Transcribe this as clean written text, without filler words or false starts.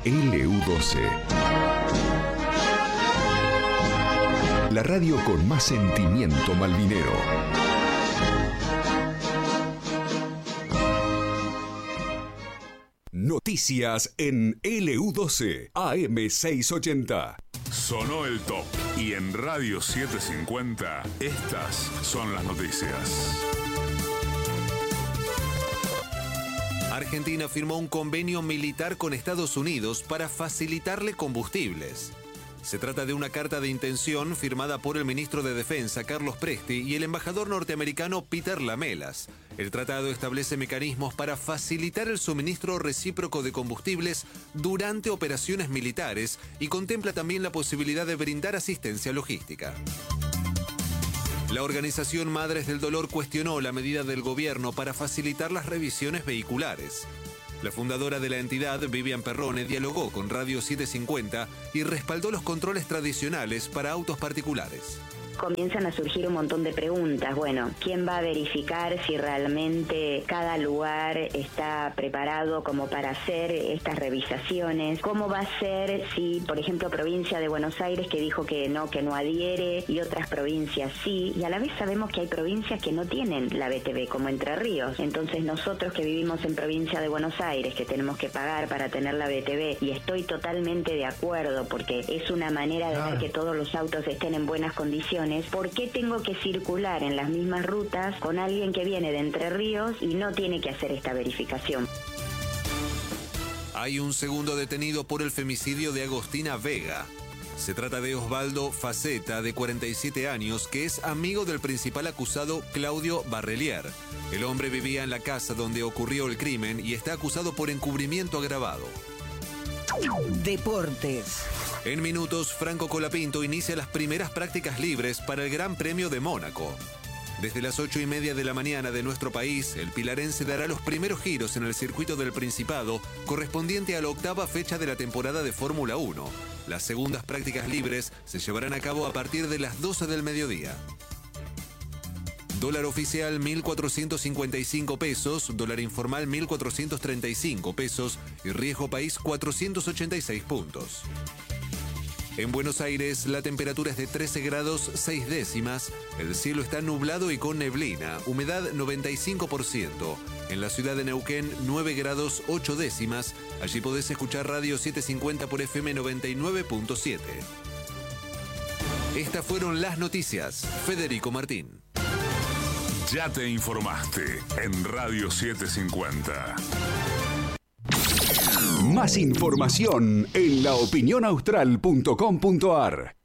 LU12. La radio con más sentimiento malvinero. Noticias en LU12 AM680. Sonó el top y en Radio 750 estas son las noticias. Argentina firmó un convenio militar con Estados Unidos para facilitarle combustibles. Se trata de una carta de intención firmada por el ministro de Defensa, Carlos Presti, y el embajador norteamericano, Peter Lamelas. El tratado establece mecanismos para facilitar el suministro recíproco de combustibles durante operaciones militares y contempla también la posibilidad de brindar asistencia logística. La organización Madres del Dolor cuestionó la medida del gobierno para facilitar las revisiones vehiculares. La fundadora de la entidad, Vivian Perrone, dialogó con Radio 750 y respaldó los controles tradicionales para autos particulares. Comienzan a surgir un montón de preguntas. Bueno, ¿quién va a verificar si realmente cada lugar está preparado como para hacer estas revisaciones? ¿Cómo va a ser si, por ejemplo, provincia de Buenos Aires que dijo que no adhiere y otras provincias sí? Y a la vez sabemos que hay provincias que no tienen la BTV, como Entre Ríos. Entonces nosotros que vivimos en provincia de Buenos Aires, que tenemos que pagar para tener la BTV, y estoy totalmente de acuerdo porque es una manera de ver que todos los autos estén en buenas condiciones, ¿por qué tengo que circular en las mismas rutas con alguien que viene de Entre Ríos y no tiene que hacer esta verificación? Hay un segundo detenido por el femicidio de Agostina Vega. Se trata de Osvaldo Faceta, de 47 años, que es amigo del principal acusado, Claudio Barrelier. El hombre vivía en la casa donde ocurrió el crimen y está acusado por encubrimiento agravado. Deportes. En minutos, Franco Colapinto inicia las primeras prácticas libres para el Gran Premio de Mónaco. Desde las 8:30 de la mañana de nuestro país, el pilarense dará los primeros giros en el circuito del Principado, correspondiente a la 8ª fecha de la temporada de Fórmula 1. Las segundas prácticas libres se llevarán a cabo a partir de las 12 del mediodía. Dólar oficial 1.455 pesos, dólar informal 1.435 pesos y riesgo país 486 puntos. En Buenos Aires, la temperatura es de 13 grados 6 décimas, el cielo está nublado y con neblina, humedad 95%. En la ciudad de Neuquén, 9 grados 8 décimas, allí podés escuchar Radio 750 por FM 99.7. Estas fueron las noticias. Federico Martín. Ya te informaste en Radio 750. Más información en laopinionaustral.com.ar.